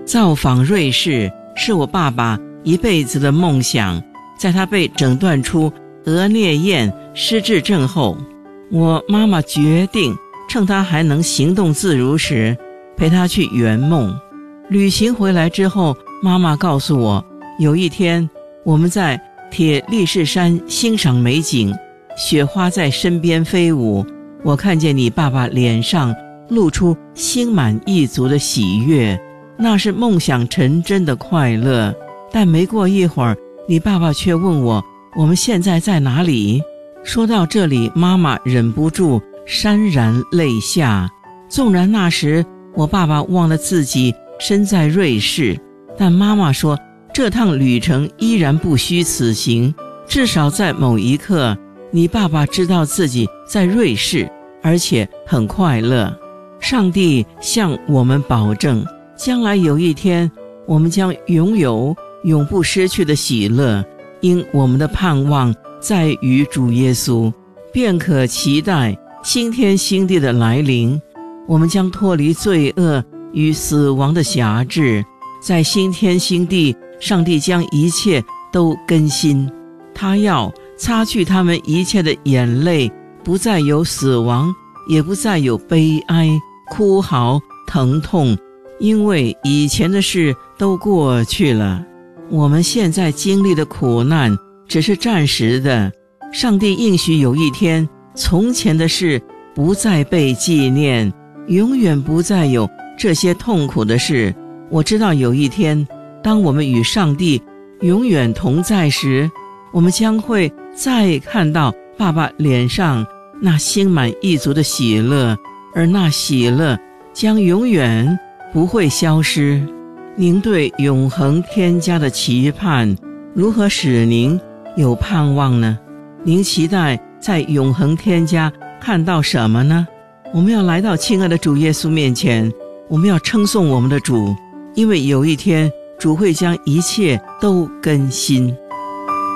造访瑞士是我爸爸一辈子的梦想。在他被诊断出额颞叶失智症后，我妈妈决定趁他还能行动自如时，陪他去圆梦。旅行回来之后，妈妈告诉我，有一天我们在铁力士山欣赏美景，雪花在身边飞舞，我看见你爸爸脸上露出心满意足的喜悦，那是梦想成真的快乐。但没过一会儿，你爸爸却问我，我们现在在哪里？说到这里，妈妈忍不住潸然泪下。纵然那时我爸爸忘了自己身在瑞士，但妈妈说，这趟旅程依然不虚此行，至少在某一刻，你爸爸知道自己在瑞士，而且很快乐。上帝向我们保证，将来有一天，我们将拥有永不失去的喜乐，因我们的盼望在于主耶稣，便可期待新天新地的来临。我们将脱离罪恶与死亡的辖制，在新天新地，上帝将一切都更新，他要擦去他们一切的眼泪，不再有死亡，也不再有悲哀、哭嚎、疼痛，因为以前的事都过去了。我们现在经历的苦难只是暂时的，上帝应许有一天，从前的事不再被纪念，永远不再有这些痛苦的事。我知道有一天，当我们与上帝永远同在时，我们将会再看到爸爸脸上那心满意足的喜乐，而那喜乐将永远不会消失。您对永恒天家的期盼如何使您有盼望呢？您期待在永恒天家看到什么呢？我们要来到亲爱的主耶稣面前，我们要称颂我们的主，因为有一天主会将一切都更新。